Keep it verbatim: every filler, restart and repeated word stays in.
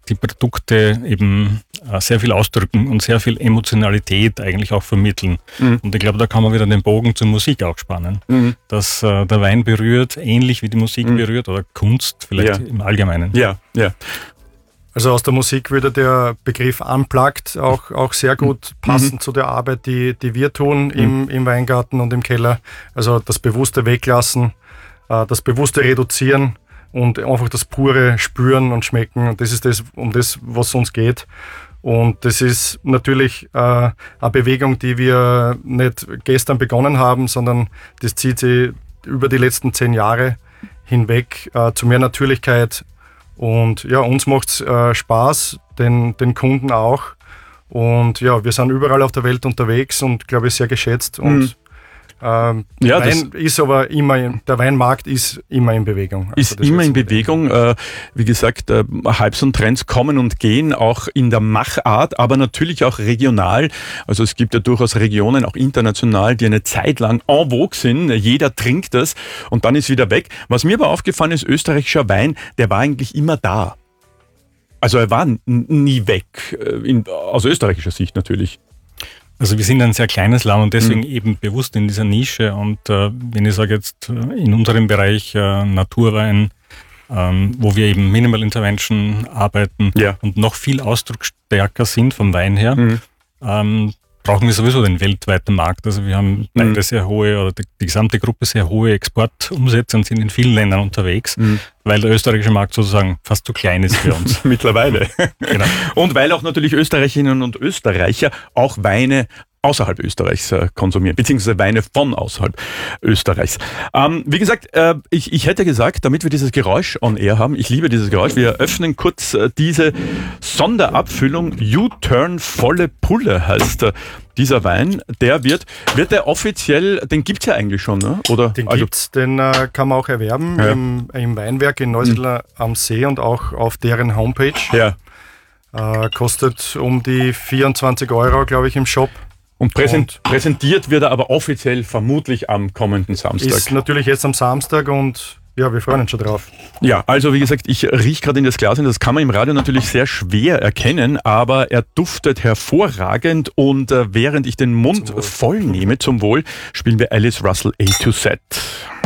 die Produkte eben äh, sehr viel ausdrücken und sehr viel Emotionalität eigentlich auch vermitteln. Mhm. Und ich glaube, da kann man wieder den Bogen zur Musik auch spannen. Mhm. Dass äh, der Wein berührt, ähnlich wie die Musik mhm. berührt oder Kunst vielleicht ja. im Allgemeinen. Ja, ja. Also aus der Musik würde der Begriff Unplugged auch, auch sehr gut passen mhm. zu der Arbeit, die, die wir tun im, mhm. im Weingarten und im Keller. Also das bewusste Weglassen, das bewusste Reduzieren und einfach das pure Spüren und Schmecken. Und das ist das, um das, was es uns geht. Und das ist natürlich äh, eine Bewegung, die wir nicht gestern begonnen haben, sondern das zieht sich über die letzten zehn Jahre hinweg äh, zu mehr Natürlichkeit. Und ja, uns macht es äh, Spaß, den, den Kunden auch. Und ja, wir sind überall auf der Welt unterwegs und glaube ich sehr geschätzt. Und mhm. ähm, ja, Wein ist aber immer, in, der Weinmarkt ist immer in Bewegung. Also ist immer in Bewegung. Äh, wie gesagt, äh, Hypes und Trends kommen und gehen, auch in der Machart, aber natürlich auch regional. Also es gibt ja durchaus Regionen, auch international, die eine Zeit lang en vogue sind. Jeder trinkt das und dann ist wieder weg. Was mir aber aufgefallen ist, österreichischer Wein, der war eigentlich immer da. Also er war n- nie weg, in, aus österreichischer Sicht natürlich. Also wir sind ein sehr kleines Land und deswegen mhm. eben bewusst in dieser Nische. Und äh, wenn ich sage jetzt in unserem Bereich äh, Naturwein, ähm, wo wir eben Minimal Intervention arbeiten ja. und noch viel ausdrucksstärker sind vom Wein her, mhm. ähm, brauchen wir sowieso den weltweiten Markt. Also wir haben beide mhm. sehr hohe, oder die, die gesamte Gruppe sehr hohe Exportumsätze und sind in vielen Ländern unterwegs, mhm. weil der österreichische Markt sozusagen fast zu klein ist für uns. Mittlerweile. Genau. Und weil auch natürlich Österreicherinnen und Österreicher auch Weine außerhalb Österreichs äh, konsumieren, beziehungsweise Weine von außerhalb Österreichs. Ähm, wie gesagt, äh, ich, ich hätte gesagt, damit wir dieses Geräusch on air haben, ich liebe dieses Geräusch, wir öffnen kurz äh, diese Sonderabfüllung. U-Turn volle Pulle heißt äh, dieser Wein. Der wird, wird der offiziell, den gibt's ja eigentlich schon, ne? Oder? Den also, gibt's, den äh, kann man auch erwerben ja. im, im Weinwerk in Neusiedl am See und auch auf deren Homepage. Ja. Äh, kostet um die vierundzwanzig Euro, glaube ich, im Shop. Und, präsent, und präsentiert wird er aber offiziell vermutlich am kommenden Samstag. Ist natürlich jetzt am Samstag und ja, wir freuen uns schon drauf. Ja, also wie gesagt, ich rieche gerade in das Glas und das kann man im Radio natürlich sehr schwer erkennen, aber er duftet hervorragend und äh, während ich den Mund voll nehme, zum Wohl, spielen wir Alice Russell A to Z.